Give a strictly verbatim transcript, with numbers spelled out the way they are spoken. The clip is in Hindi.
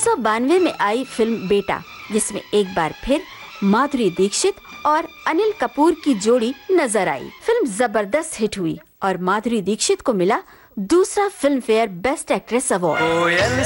सौ बानवे में आई फिल्म बेटा, जिसमें एक बार फिर माधुरी दीक्षित और अनिल कपूर की जोड़ी नजर आई। फिल्म जबरदस्त हिट हुई और माधुरी दीक्षित को मिला दूसरा film fair best actress award.